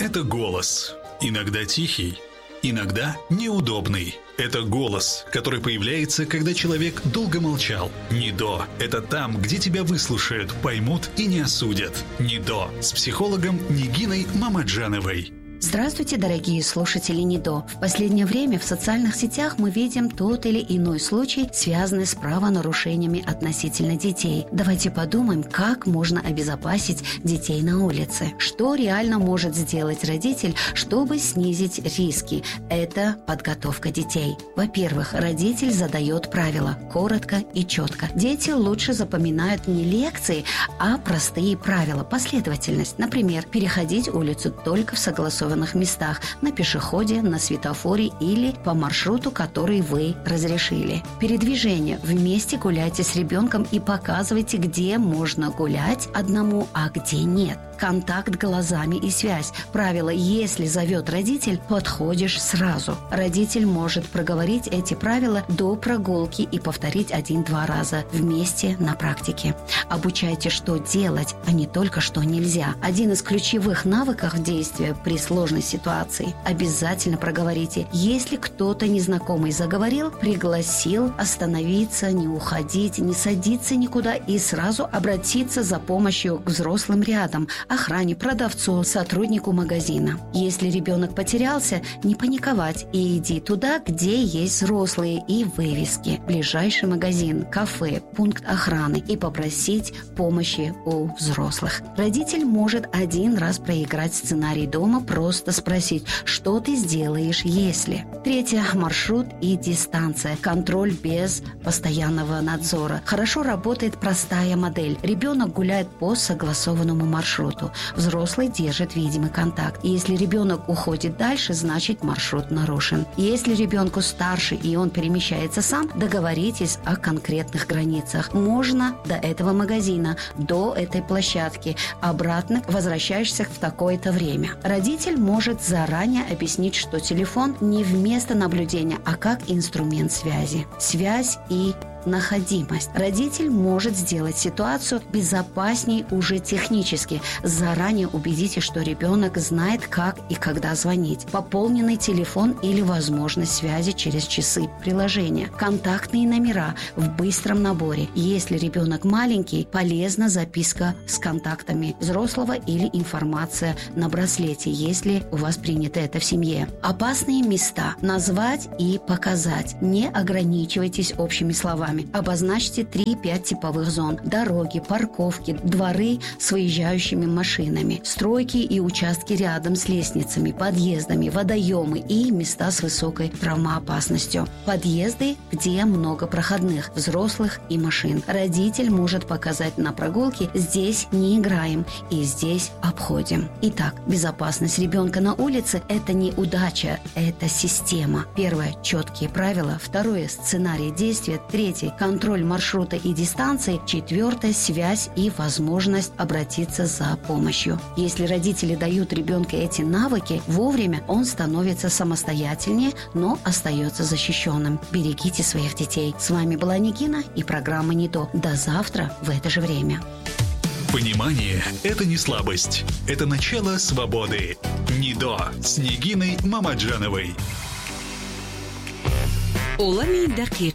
Это голос. Иногда тихий, иногда неудобный. Это голос, который появляется, когда человек долго молчал. НИДО – это там, где тебя выслушают, поймут и не осудят. НИДО с психологом Нигиной Мамаджановой. Здравствуйте, дорогие слушатели НИДО. В последнее время в социальных сетях мы видим тот или иной случай, связанный с правонарушениями относительно детей. Давайте подумаем, как можно обезопасить детей на улице. Что реально может сделать родитель, чтобы снизить риски? Это подготовка детей. Во-первых, родитель задает правила, коротко и четко. Дети лучше запоминают не лекции, а простые правила, последовательность. Например, переходить улицу только в согласованном местах, на пешеходе, на светофоре или по маршруту, который вы разрешили. Передвижение. Вместе гуляйте с ребенком и показывайте, где можно гулять одному, а где нет. Контакт глазами и связь. Правило: если зовет родитель, подходишь сразу. Родитель может проговорить эти правила до прогулки и повторить 1-2 раза вместе на практике. Обучайте, что делать, а не только что нельзя. Один из ключевых навыков действия при сложной ситуации. Обязательно проговорите. Если кто-то незнакомый заговорил, пригласил остановиться, не уходить, не садиться никуда и сразу обратиться за помощью к взрослым рядом, охране, продавцу, сотруднику магазина. Если ребенок потерялся, не паниковать и иди туда, где есть взрослые и вывески. Ближайший магазин, кафе, пункт охраны и попросить помощи у взрослых. Родитель может 1 раз проиграть сценарий дома, просто спросить, что ты сделаешь, если. Третье. Маршрут и дистанция. Контроль без постоянного надзора. Хорошо работает простая модель. Ребенок гуляет по согласованному маршруту. Взрослый держит видимый контакт. И если ребенок уходит дальше, значит маршрут нарушен. Если ребенку старше и он перемещается сам, договоритесь о конкретных границах. Можно до этого магазина, до этой площадки, обратно возвращаешься в такое-то время. Родитель может заранее объяснить, что телефон не вместо наблюдения, а как инструмент связи. Связь и находимость. Родитель может сделать ситуацию безопаснее уже технически. Заранее убедитесь, что ребенок знает, как и когда звонить. Пополненный телефон или возможность связи через часы приложения. Контактные номера в быстром наборе. Если ребенок маленький, полезна записка с контактами взрослого или информация на браслете, если у вас принято это в семье. Опасные места. Назвать и показать. Не ограничивайтесь общими словами. Обозначьте 3-5 типовых зон. Дороги, парковки, дворы с выезжающими машинами, стройки и участки рядом с лестницами, подъездами, водоемы и места с высокой травмоопасностью. Подъезды, где много проходных, взрослых и машин. Родитель может показать на прогулке: здесь не играем и здесь обходим. Итак, безопасность ребенка на улице – это не удача, это система. Первое – четкие правила. Второе – сценарий действия. Третье – контроль маршрута и дистанции. Четвертое – связь и возможность обратиться за помощью. Если родители дают ребенку эти навыки вовремя, он становится самостоятельнее, но остается защищенным. Берегите своих детей. С вами была Нигина и программа НИДО. До завтра в это же время. Понимание – это не слабость. Это начало свободы. НИДО с Нигиной Мамаджановой. Олами дақиқ.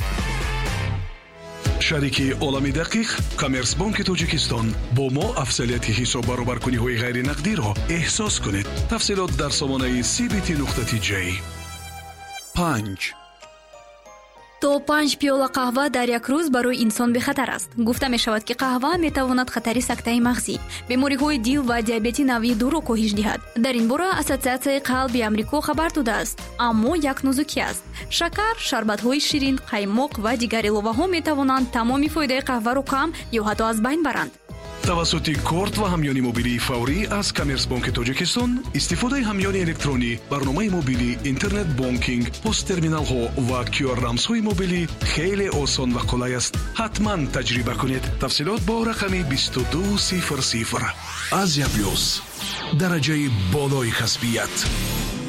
шарики олами дақиқ коммерсбанки тоҷикистон бо мо афзалияти ҳисоб баробаркуниҳои ғайринақдиро эҳсос кунед. тафсилот дар сомонаи cbt.j. 5 то 5 пиёла қаҳва дар як рӯз барои инсон бехатар аст. гуфта мешавад, ки қаҳва метавонад хатари сактаи мағзӣ, бемориҳои дил ва диабети навъи 2-ро коҳиш диҳад. дар ин бора Ассотсиатсияи қалби Амрико хабар додааст, аммо як нозукӣ аст. шакар, шарбатҳои ширин, қаймоқ ва дигар иловаҳо метавонанд тамоми фоидаи қаҳваро кам ё ҳатто аз байн баранд. тавассути корт ва ҳамёни мобилии фаврӣ аз коммерсбанки тоҷикистон истифодаи ҳамёни электронӣ, барномаи мобилӣ, интернет бонкинг, посттерминалҳо ва QR-рамзҳои мобилӣ хеле осон ва қулай аст. ҳатман таҷриба кунед. тафсилот бо рақами 2200. Азия плюс, дараҷаи болои касбият.